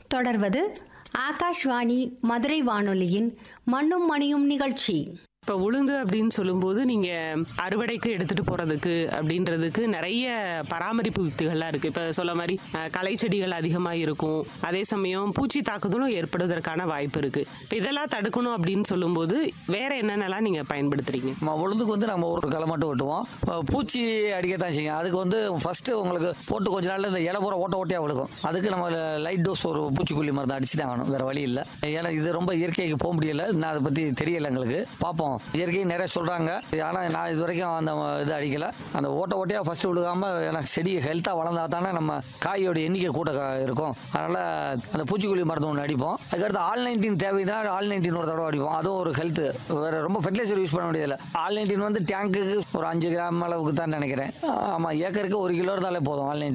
தொடர்வது ஆகாஷ்வாணி மதுரை வானொலியின் மண்ணும் மணியும் நிகழ்ச்சி. இப்போ உளுந்து அப்படின்னு சொல்லும்போது நீங்கள் அறுவடைக்கு எடுத்துகிட்டு போகிறதுக்கு அப்படின்றதுக்கு நிறைய பராமரிப்பு யுக்திகள்லாம் இருக்குது. இப்போ சொல்ல மாதிரி களை செடிகள் அதிகமாக இருக்கும், அதே சமயம் பூச்சி தாக்குதலும் ஏற்படுவதற்கான வாய்ப்பு இருக்குது. இப்போ இதெல்லாம் தடுக்கணும் அப்படின்னு சொல்லும்போது வேறு என்னென்னலாம் நீங்கள் பயன்படுத்துகிறீங்க? உளுந்துக்கு வந்து நம்ம ஒரு களை மட்டும் வெட்டுவோம். பூச்சி அடிக்கத்தான் செய்யும். அதுக்கு வந்து ஃபஸ்ட்டு உங்களுக்கு போட்டு கொஞ்ச நாளில் இந்த இலை பூரா ஓட்ட ஓட்டையாக விழுகும். அதுக்கு நம்ம லைட் டோஸ் ஒரு பூச்சிக்கொல்லி மருந்து அடிச்சு தான் ஆகணும், வேறு வழி இல்லை. ஏன்னா இது ரொம்ப இயற்கைக்கு போக முடியலை, நான் அதை பற்றி தெரியலை எங்களுக்கு. பார்ப்போம், இயற்கை நிறைய சொல்கிறாங்க, ஆனால் நான் இது வரைக்கும் அந்த இது அடிக்கலை. அந்த ஓட்ட ஓட்டையாக ஃபஸ்ட்டு விழுகாமல் எனக்கு செடி ஹெல்த்தாக வளர்ந்தா தானே நம்ம காயோட எண்ணிக்கை கூட இருக்கும். அதனால் அந்த பூச்சிக்கொல்லி மருந்து ஒன்று அடிப்போம். அதுக்கடுத்து ஆல்-19 தேவைன்னா ஆல்-19 ஒரு தடவை அடிப்போம். அதுவும் ஒரு ஹெல்த்து. வேறு ரொம்ப ஃபெர்டிலைசர் யூஸ் பண்ண முடியதில்லை. ஆல்-19 வந்து டேங்குக்கு ஒரு 5 கிராம் அளவுக்கு தான் நினைக்கிறேன். ஆமாம், ஏக்கருக்கு 1 கிலோ இருந்தாலே போதும் ஆல்-19.